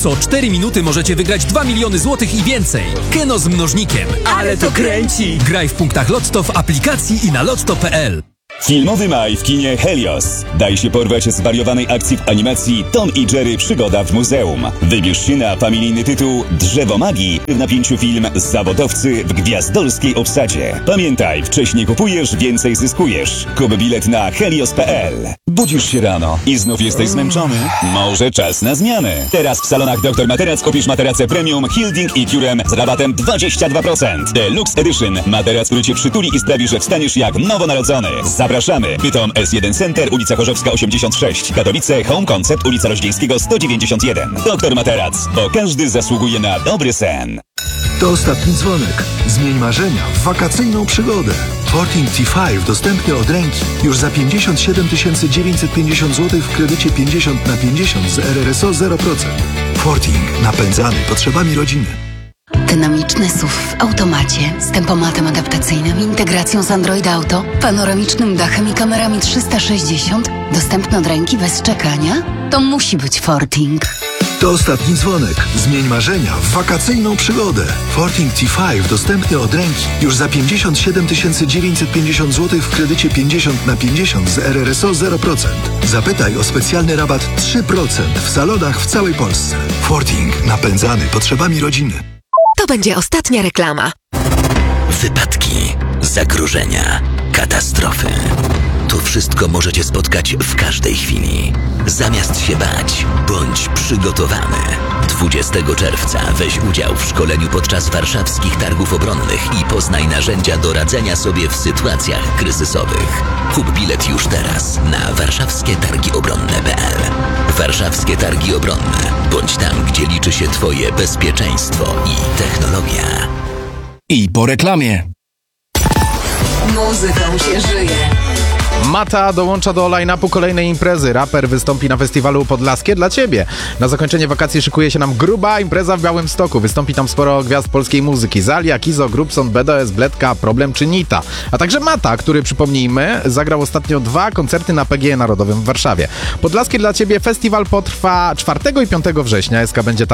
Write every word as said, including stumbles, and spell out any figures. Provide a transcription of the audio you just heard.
Co cztery minuty możecie wygrać dwa miliony złotych i więcej. Keno z mnożnikiem. Ale to kręci! Graj w punktach Lotto w aplikacji i na lotto kropka p l. Filmowy maj w kinie Helios. Daj się porwać zwariowanej akcji w animacji Tom i Jerry Przygoda w muzeum. Wybierz się na familijny tytuł Drzewo Magii. W napięciu film Zawodowcy w gwiazdorskiej obsadzie. Pamiętaj, wcześniej kupujesz, więcej zyskujesz. Kup bilet na helios kropka p l. Budzisz się rano i znów jesteś zmęczony? Może czas na zmianę. Teraz w salonach doktor Materac kupisz materacę premium Hilding i Curem z rabatem dwadzieścia dwa procent. Deluxe Edition. Materac, który cię przytuli i sprawi, że wstaniesz jak nowonarodzony. Zapraszamy. Bytom S jeden Center, ulica Chorzowska osiemdziesiąt sześć. Katowice Home Concept, ulica Roździejskiego sto dziewięćdziesiąt jeden. Doktor Materac, bo każdy zasługuje na dobry sen. To ostatni dzwonek. Zmień marzenia w wakacyjną przygodę. Forting T pięć dostępny od ręki już za pięćdziesiąt siedem tysięcy dziewięćset pięćdziesiąt złotych w kredycie pięćdziesiąt na pięćdziesiąt z R R S O zero procent. Forting napędzany potrzebami rodziny. Dynamiczny S U V w automacie z tempomatem adaptacyjnym, integracją z Android Auto, panoramicznym dachem i kamerami trzysta sześćdziesiąt, dostępny od ręki bez czekania? To musi być Forting. To ostatni dzwonek. Zmień marzenia w wakacyjną przygodę. Forting T pięć dostępny od ręki już za pięćdziesiąt siedem tysięcy dziewięćset pięćdziesiąt złotych w kredycie pięćdziesiąt na pięćdziesiąt z R R S O zero procent. Zapytaj o specjalny rabat trzy procent w salonach w całej Polsce. Forting napędzany potrzebami rodziny. To będzie ostatnia reklama. Wypadki, zagrożenia, katastrofy. To wszystko możecie spotkać w każdej chwili. Zamiast się bać, bądź przygotowany. dwudziestego czerwca weź udział w szkoleniu podczas warszawskich targów obronnych i poznaj narzędzia do radzenia sobie w sytuacjach kryzysowych. Kup bilet już teraz na warszawskie targi obronne kropka p l. Warszawskie Targi Obronne. Bądź tam, gdzie liczy się Twoje bezpieczeństwo i technologia. I po reklamie. Muzyką się żyje. Mata dołącza do line-upu kolejnej imprezy. Raper wystąpi na festiwalu Podlaskie dla Ciebie. Na zakończenie wakacji szykuje się nam gruba impreza w Białymstoku. Wystąpi tam sporo gwiazd polskiej muzyki. Zalia, Kizo, Grubson, B D S, Bledka, Problem czy Nita. A także Mata, który, przypomnijmy, zagrał ostatnio dwa koncerty na P G E Narodowym w Warszawie. Podlaskie dla Ciebie festiwal potrwa czwartego i piątego września. S K będzie tam